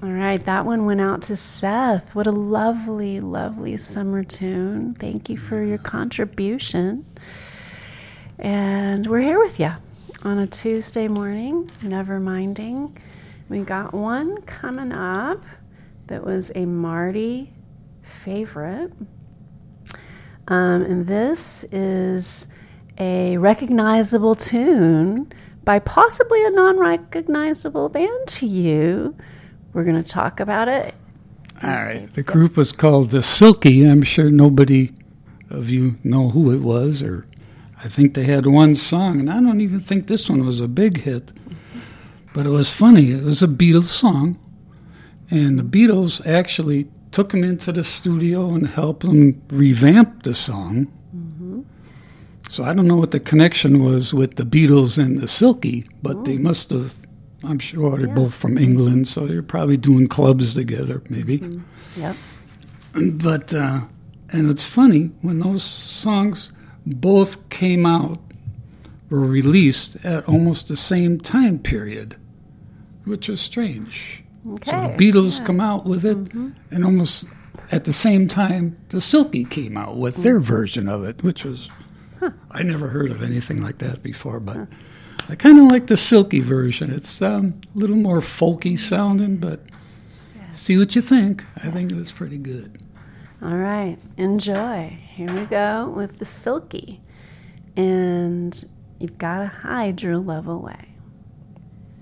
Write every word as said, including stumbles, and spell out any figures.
All right, that one went out to Seth. What a lovely, lovely summer tune. Thank you for your contribution. And we're here with you on a Tuesday morning, never minding. We got one coming up that was a Marty favorite. Um, and this is a recognizable tune by possibly a non-recognizable band to you. We're going to talk about it. All right. The group was called The Silky. I'm sure nobody of you know who it was, or I think they had one song, and I don't even think this one was a big hit. But it was funny. It was a Beatles song, and the Beatles actually took them into the studio and helped them revamp the song. Mm-hmm. So I don't know what the connection was with the Beatles and the Silky, but oh. they must have, I'm sure they're yeah. both from England, so they're probably doing clubs together, maybe. Mm-hmm. Yep. But, uh, and it's funny, when those songs both came out, were released at almost the same time period, which was strange. Okay. So the Beatles yeah. come out with it, mm-hmm. and almost at the same time, the Silky came out with their version of it, which was, huh. I never heard of anything like that before, but huh. I kind of like the Silky version. It's um, a little more folky sounding, but yeah. see what you think. I think it's pretty good. All right, enjoy. Here we go with the Silky. And you've got to hide your love away.